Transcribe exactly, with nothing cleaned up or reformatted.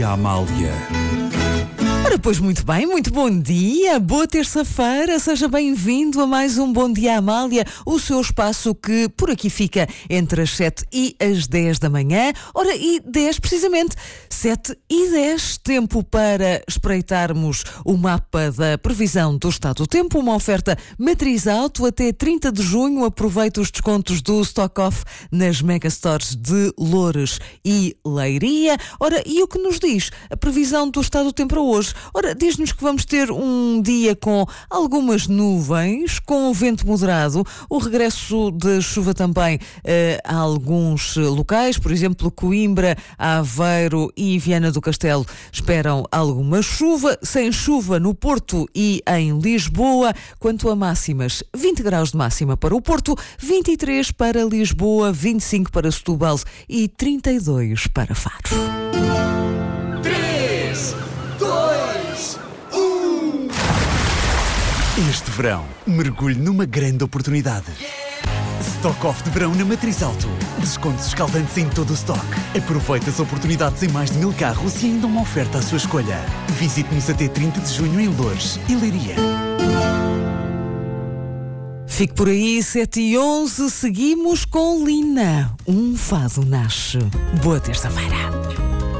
Amália. Ora, pois muito bem, muito bom dia, boa terça-feira, seja bem-vindo a mais um Bom Dia Amália, o seu espaço que por aqui fica entre as sete e as dez da manhã, ora e dez precisamente, sete e dez, tempo para espreitarmos o mapa da previsão do estado do tempo, uma oferta Matriz Auto até trinta de junho, aproveita os descontos do Stock Off nas megastores de Loures e Leiria, ora e o que nos diz a previsão do estado do tempo para hoje? Ora, diz-nos que vamos ter um dia com algumas nuvens, com vento moderado, o regresso da chuva também eh, a alguns locais, por exemplo, Coimbra, Aveiro e Viana do Castelo esperam alguma chuva, sem chuva no Porto e em Lisboa. Quanto a máximas, vinte graus de máxima para o Porto, vinte e três para Lisboa, vinte e cinco para Setúbal e trinta e dois para Faro. Este verão, mergulhe numa grande oportunidade. Stock Off de verão na Matriz Auto. Descontos escaldantes em todo o stock. Aproveite as oportunidades em mais de mil carros e ainda uma oferta à sua escolha. Visite-nos até trinta de junho em Loures e Leiria. Fique por aí, sete e onze, seguimos com Lina. Um fado nasce. Boa terça-feira.